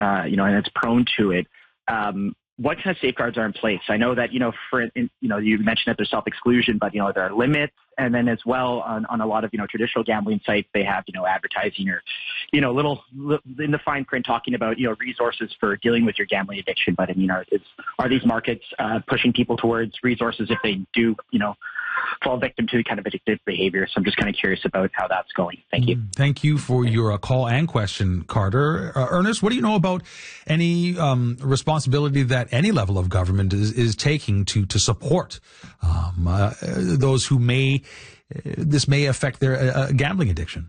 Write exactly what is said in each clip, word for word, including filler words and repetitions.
uh, you know, and it's prone to it. Um, what kind of safeguards are in place? I know that, you know, for, you know, you mentioned that there's self-exclusion, but, you know, there are limits. And then as well on, on a lot of, you know, traditional gambling sites, they have, you know, advertising or, you know, little in the fine print talking about, you know, resources for dealing with your gambling addiction. But I mean, are, is, are these markets uh, pushing people towards resources if they do, you know, fall victim to kind of addictive behavior? So I'm just kind of curious about how that's going. Thank you. Mm, thank you for your uh, call and question, Carter. Uh, Ernest, what do you know about any um, responsibility that any level of government is, is taking to to support um, uh, those who may, uh, this may affect their uh, gambling addiction?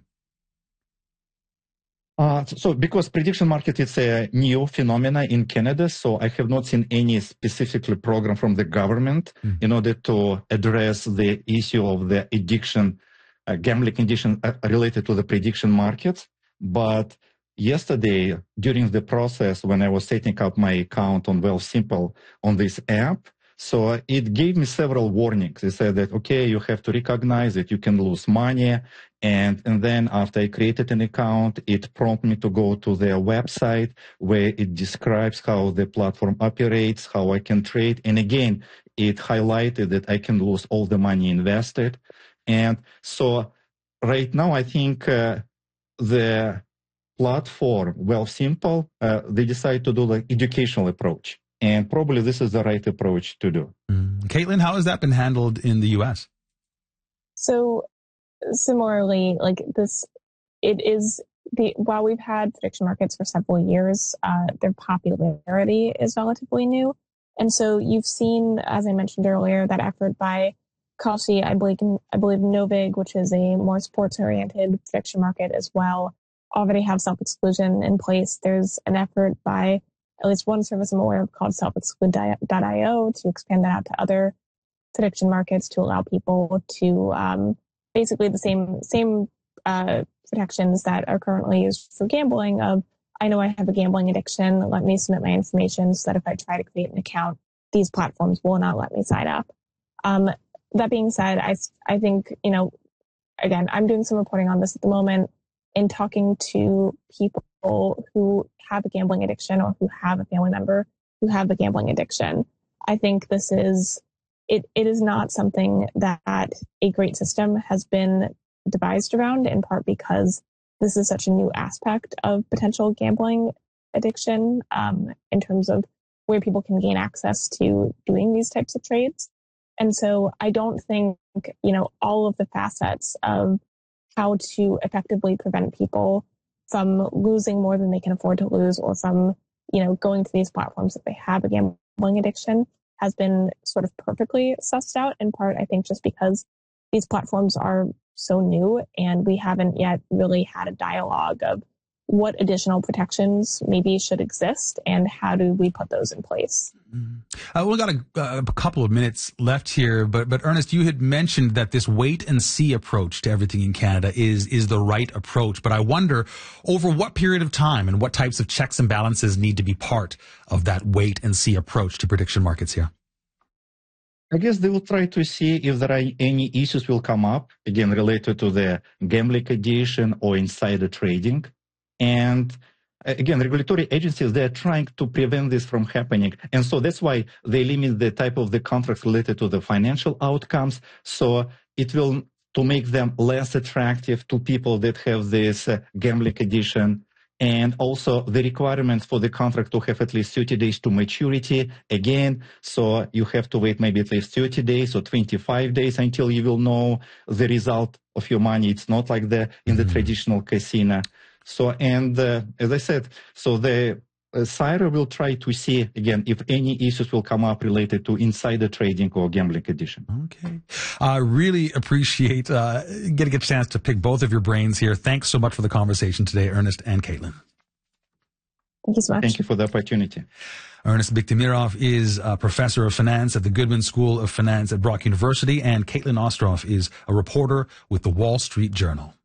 Uh, so because prediction market is a new phenomena in Canada, so I have not seen any specifically program from the government mm. in order to address the issue of the addiction, uh, gambling addiction uh, related to the prediction markets. But yesterday, during the process, when I was setting up my account on Wealthsimple on this app, so it gave me several warnings. It said that, okay, you have to recognize that you can lose money. And, and then after I created an account, it prompted me to go to their website where it describes how the platform operates, how I can trade. And again, it highlighted that I can lose all the money invested. And so right now, I think uh, the platform, Wealthsimple, uh, they decide to do like educational approach. And probably this is the right approach to do. Mm. Caitlin, how has that been handled in the U S? So similarly, like this, it is the, while we've had prediction markets for several years, uh, their popularity is relatively new. And so you've seen, as I mentioned earlier, that effort by Kalshi, I believe, I believe Novig, which is a more sports oriented prediction market as well, already have self-exclusion in place. There's an effort by at least one service I'm aware of called self exclude dot i o to expand that out to other prediction markets to allow people to um, basically the same same uh, protections that are currently used for gambling of, I know I have a gambling addiction, let me submit my information so that if I try to create an account, these platforms will not let me sign up. Um, that being said, I, I think, you know, again, I'm doing some reporting on this at the moment in talking to people who have a gambling addiction or who have a family member who have a gambling addiction. I think this is, it, it is not something that a great system has been devised around, in part because this is such a new aspect of potential gambling addiction um, in terms of where people can gain access to doing these types of trades. And so I don't think, you know, all of the facets of how to effectively prevent people from losing more than they can afford to lose, or from, you know, going to these platforms if they have a gambling addiction, has been sort of perfectly sussed out, in part, I think, just because these platforms are so new and we haven't yet really had a dialogue of what additional protections maybe should exist and how do we put those in place. Mm-hmm. Uh, we've got a, a couple of minutes left here, but but Ernest, you had mentioned that this wait and see approach to everything in Canada is is the right approach. But I wonder over what period of time and what types of checks and balances need to be part of that wait and see approach to prediction markets here. I guess they will try to see if there are any issues will come up, again, related to the gambling addiction or insider trading. And again, regulatory agencies, they're trying to prevent this from happening. And so that's why they limit the type of the contracts related to the financial outcomes. So it will, to make them less attractive to people that have this uh, gambling addiction. And also the requirements for the contract to have at least thirty days to maturity. Again, so you have to wait maybe at least thirty days or twenty-five days until you will know the result of your money. It's not like the in the mm-hmm. traditional casino. So, and uh, as I said, so the uh, S I R A will try to see, again, if any issues will come up related to insider trading or gambling addiction. Okay. I uh, really appreciate uh, getting a chance to pick both of your brains here. Thanks so much for the conversation today, Ernest and Caitlin. Thank you so much. Thank you for the opportunity. Ernest Bikhtemirov is a professor of finance at the Goodman School of Finance at Brock University, and Caitlin Ostroff is a reporter with the Wall Street Journal.